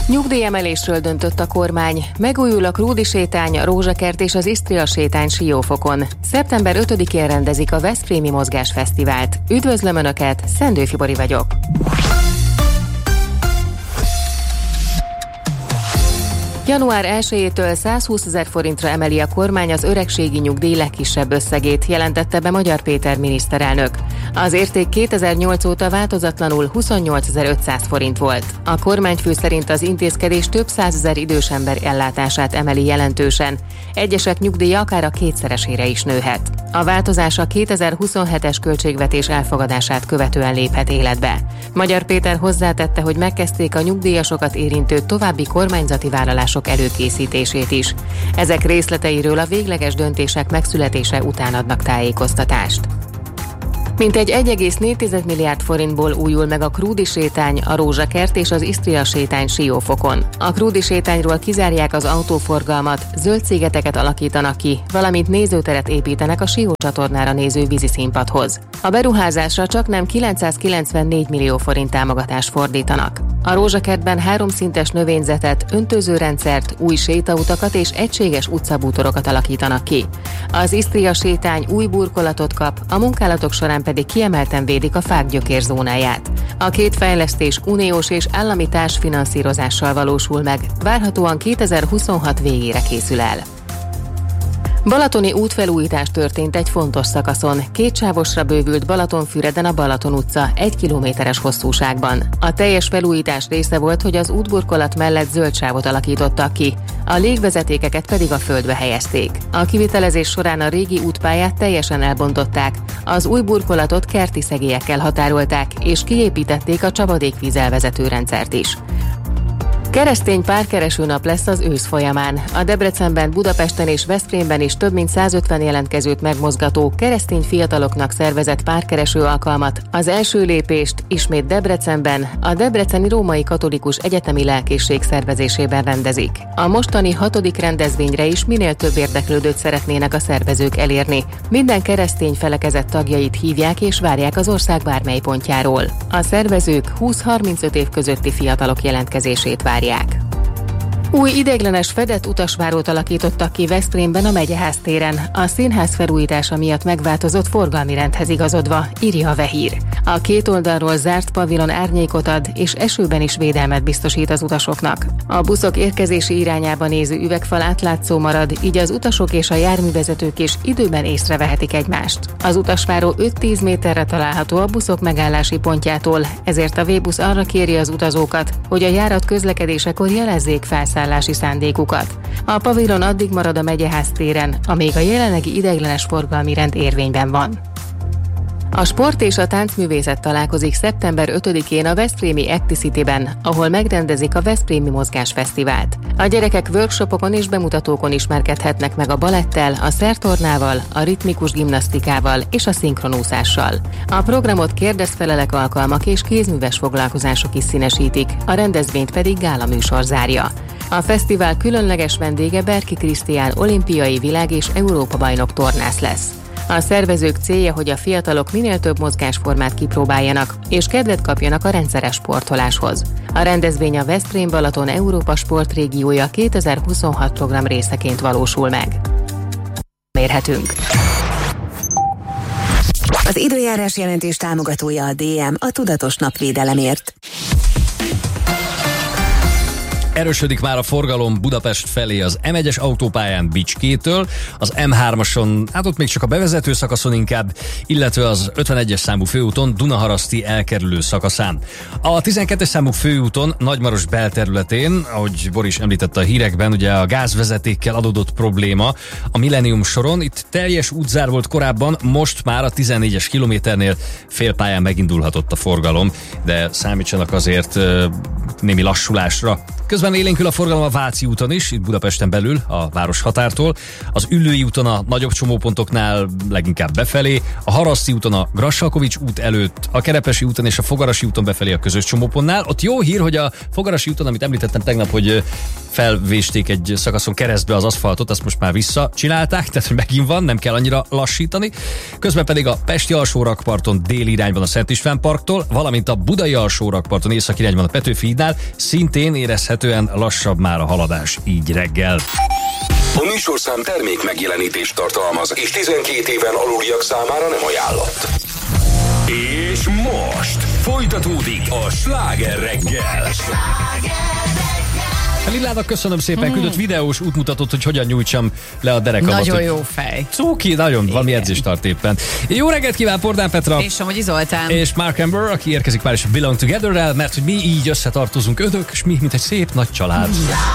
Nyugdíjemelésről döntött a kormány. Megújul a Krúdi sétány, a Rózsakert és az Isztria sétány Siófokon. Szeptember 5-én rendezik a Veszprémi Mozgásfesztivált. Üdvözlöm Önöket, Szendő Fibori vagyok. Január 1-től 120 000 forintra emeli a kormány az öregségi nyugdíj legkisebb összegét, jelentette be Magyar Péter miniszterelnök. Az érték 2008 óta változatlanul 28 500 forint volt. A kormányfő szerint az intézkedés több százezer idős ember ellátását emeli jelentősen. Egyesek nyugdíja akár a kétszeresére is nőhet. A változás a 2027-es költségvetés elfogadását követően léphet életbe. Magyar Péter hozzátette, hogy megkezdték a nyugdíjasokat érintő további kormányzati vállalások előkészítését is. Ezek részleteiről a végleges döntések megszületése után adnak tájékoztatást. Mintegy 1,4 milliárd forintból újul meg a Krúdi sétány, a Rózsakert és az Isztria sétány Siófokon. A Krúdi sétányról kizárják az autóforgalmat, zöld szigeteket alakítanak ki, valamint nézőteret építenek a Sió csatornára néző víziszínpadhoz. A beruházásra csaknem 994 millió forint támogatást fordítanak. A Rózsakertben 3 szintes növényzetet, öntözőrendszert, új sétautakat és egységes utcabútorokat alakítanak ki. Az Isztria sétány új burkolatot kap, a munkálatok során pedig kiemelten védik a fák gyökérzónáját. A két fejlesztés uniós és állami társfinanszírozással valósul meg, várhatóan 2026 végére készül el. Balatoni útfelújítás történt egy fontos szakaszon. 2 sávosra bővült Balatonfüreden a Balaton utca 1 kilométeres hosszúságban. A teljes felújítás része volt, hogy az útburkolat mellett zöld sávot alakítottak ki, a légvezetékeket pedig a földbe helyezték. A kivitelezés során a régi útpályát teljesen elbontották, az új burkolatot kerti szegélyekkel határolták, és kiépítették a csapadékvíz elvezető rendszert is. Keresztény párkereső nap lesz az ősz folyamán. A Debrecenben, Budapesten és Veszprémben is több mint 150 jelentkezőt megmozgató keresztény fiataloknak szervezett párkereső alkalmat, az első lépést ismét Debrecenben, a Debreceni Római Katolikus Egyetemi Lelkészség szervezésében rendezik. A mostani 6. rendezvényre is minél több érdeklődőt szeretnének a szervezők elérni. Minden keresztény felekezet tagjait hívják és várják az ország bármely pontjáról. A szervezők 20-35 év közötti fiatalok jelentkezését várják. Új ideiglenes fedett utasvárót alakítottak ki Veszprémben a Megyeház téren. A színház felújítása miatt megváltozott forgalmi rendhez igazodva, írja a Vehír. A két oldalról zárt pavilon árnyékot ad, és esőben is védelmet biztosít az utasoknak. A buszok érkezési irányába néző üvegfal átlátszó marad, így az utasok és a járművezetők is időben észrevehetik egymást. Az utasváró 5-10 méterre található a buszok megállási pontjától, ezért a V-busz arra kéri az utazókat, hogy a járat közlekedésekor jelezzék felszállási szándékukat. A pavilon addig marad a Megyeház téren, amíg a jelenlegi ideiglenes forgalmi rend érvényben van. A sport és a táncművészet találkozik szeptember 5-én a veszprémi Acticity-ben, ahol megrendezik a Veszprémi Mozgásfesztivált. A gyerekek workshopokon és bemutatókon ismerkedhetnek meg a balettel, a szertornával, a ritmikus gimnasztikával és a szinkronúszással. A programot kérdezfelelek alkalmak és kézműves foglalkozások is színesítik, a rendezvényt pedig gálaműsor zárja. A fesztivál különleges vendége Berki Krisztián olimpiai, világ- és Európa-bajnok tornász lesz. A szervezők célja, hogy a fiatalok minél több mozgásformát kipróbáljanak, és kedvet kapjanak a rendszeres sportoláshoz. A rendezvény a Veszprém-Balaton Európa Sportrégiója 2026 program részeként valósul meg. Mérhetünk. Az időjárás jelentés támogatója a DM, a tudatos napvédelemért. Erősödik már a forgalom Budapest felé az M1-es autópályán Bicskétől, az M3-ason, hát ott még csak a bevezető szakaszon inkább, illetve az 51-es számú főúton Dunaharaszti elkerülő szakaszán. A 12-es számú főúton Nagymaros belterületén, ahogy Boris említette a hírekben, ugye a gázvezetékkel adódott probléma a Millennium soron, itt teljes útzár volt korábban, most már a 14-es kilométernél félpályán megindulhatott a forgalom, de számítsanak azért némi lassulásra. Közben élénkül a forgalom a Váci úton is, itt Budapesten belül, a városhatártól, az Üllői úton a nagyobb csomópontoknál leginkább befelé, a Haraszti úton a Grassalkovics út előtt, a Kerepesi úton és a Fogarasi úton befelé a közös csomópontnál. Ott jó hír, hogy a Fogarasi úton, amit említettem tegnap, hogy felvésték egy szakaszon keresztbe az aszfaltot, azt most már visszacsinálták, tehát megint van, nem kell annyira lassítani. Közben pedig a Pesti alsórakparton déli irányban a Szent István parktól, valamint a Budai alsórakparton északi irányban a Petőfi hídnál szintén érezhető köszönhetően lassabb már a haladás így reggel. A műsorszám termék megjelenítést tartalmaz, és 12 éven aluliak számára nem ajánlott. És most folytatódik a Sláger reggel. Lilának köszönöm szépen, küldött videós útmutatót, hogy hogyan nyújtsam le a derekamat. Nagyon jó fej. Cuki, nagyon, valami edzést tart éppen. Jó reggelt kíván Pordán Petra. És Somogyi Zoltán. És Mark Amber, aki érkezik már is a Belong Together-rel, mert hogy mi így összetartozunk, ödök, és mi, mint egy szép nagy család.